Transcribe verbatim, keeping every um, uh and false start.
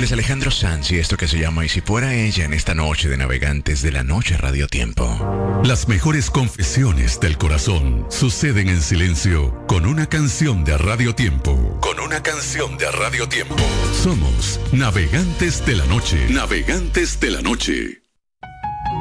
Él es Alejandro Sanz y esto que se llama Y si fuera ella en esta noche de Navegantes de la Noche Radio Tiempo. Las mejores confesiones del corazón suceden en silencio con una canción de Radio Tiempo. Con una canción de Radio Tiempo. Somos Navegantes de la Noche. Navegantes de la Noche.